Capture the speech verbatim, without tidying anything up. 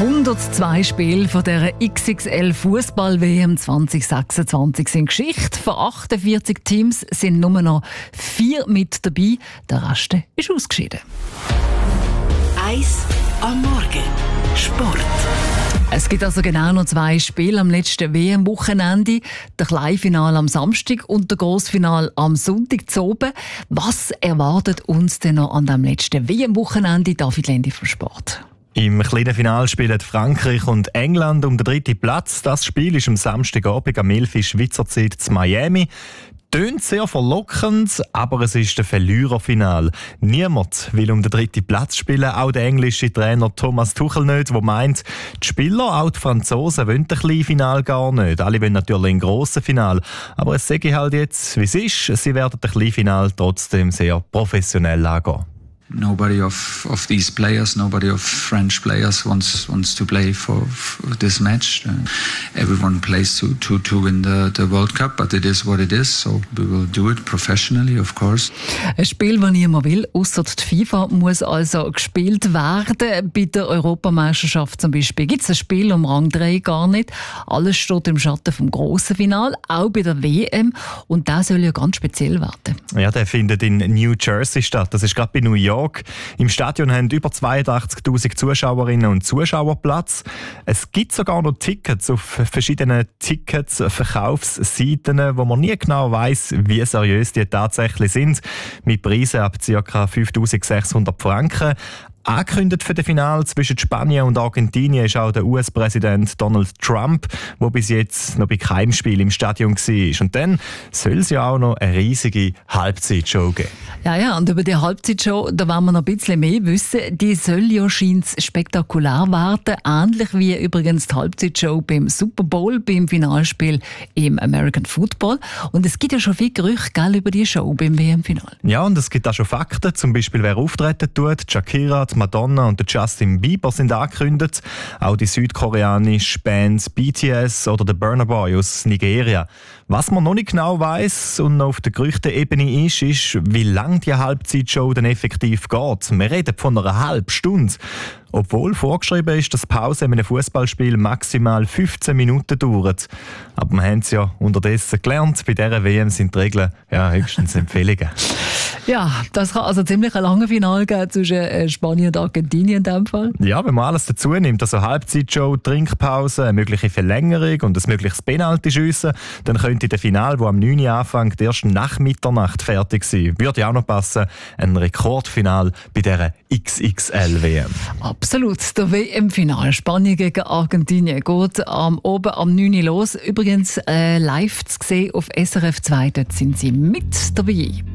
hundertzwei Spiele von der X X L-Fußball-W M zwanzig sechsundzwanzig sind Geschichte. Von achtundvierzig Teams sind nur noch vier mit dabei. Der Rest ist ausgeschieden. Eis am Morgen. Sport. Es gibt also genau noch zwei Spiele am letzten W M-Wochenende. Der Kleinfinale am Samstag und der Grossfinale am Sonntag zu oben. Was erwartet uns denn noch an dem letzten W M-Wochenende? David Lendi vom Sport. Im kleinen Finale spielen Frankreich und England um den dritten Platz. Das Spiel ist am Samstagabend am elf Uhr Schweizer Zeit in Miami. Tönt sehr verlockend, aber es ist ein Verliererfinal. Niemand will um den dritten Platz spielen, auch der englische Trainer Thomas Tuchel nicht, der meint, die Spieler, auch die Franzosen, wollen ein kleines Final gar nicht. Alle wollen natürlich ein grosses Final. Aber es sage ich halt jetzt, wie es ist. Sie werden das kleine Final trotzdem sehr professionell angehen. Nobody of, of these players, nobody of French players wants wants to play for, for this match. Uh, everyone plays to, to, to win the, the World Cup, but it is what it is, so we will do it professionally, of course. Ein Spiel, das niemand will, ausser die FIFA, muss also gespielt werden. Bei der Europameisterschaft zum Beispiel gibt es ein Spiel um Rang drei gar nicht. Alles steht im Schatten vom grossen Finale, auch bei der W M. Und das soll ja ganz speziell werden. Ja, der findet in New Jersey statt. Das ist gerade bei New York. Im Stadion haben über zweiundachtzigtausend Zuschauerinnen und Zuschauer Platz. Es gibt sogar noch Tickets auf verschiedenen Tickets-Verkaufsseiten, wo man nie genau weiss, wie seriös die tatsächlich sind. Mit Preisen ab ca. fünftausendsechshundert Franken. Angekündigt für das Finale zwischen Spanien und Argentinien ist auch der U S-Präsident Donald Trump, der bis jetzt noch bei keinem Spiel im Stadion war. Und dann soll es ja auch noch eine riesige Halbzeitshow geben. Ja, ja, und über die Halbzeitshow, da wollen wir noch ein bisschen mehr wissen. Die soll ja scheint's spektakulär werden, ähnlich wie übrigens die Halbzeitshow beim Super Bowl, beim Finalspiel im American Football. Und es gibt ja schon viele Gerüchte, gell, über die Show beim W M-Final. Ja, und es gibt auch schon Fakten, zum Beispiel wer auftreten tut. Shakira, Madonna und Justin Bieber sind angekündigt. Auch die südkoreanische Band B T S oder der Burna Boy aus Nigeria. Was man noch nicht genau weiss und noch auf der Gerüchteebene ist, ist, wie lange die Halbzeitshow denn effektiv geht. Wir reden von einer halben Stunde. Obwohl vorgeschrieben ist, dass die Pause in einem Fußballspiel maximal fünfzehn Minuten dauert. Aber wir haben es ja unterdessen gelernt. Bei dieser W M sind die Regeln ja höchstens Empfehlungen. Ja, das kann also ziemlich ein langes Finale geben zwischen Spanien und Argentinien in diesem Fall. Ja, wenn man alles dazu nimmt, also Halbzeitshow, Trinkpause, eine mögliche Verlängerung und ein mögliches Penalty-Schiessen, dann könnte der Final, der am neun Uhr anfängt, erst nach Mitternacht fertig sein. Würde auch noch passen, ein Rekordfinal bei dieser X X L-W M. Absolut. Der W M-Final Spanien gegen Argentinien geht am oben am neun Uhr los. Übrigens äh, live zu sehen auf S R F zwei, dort sind sie mit dabei.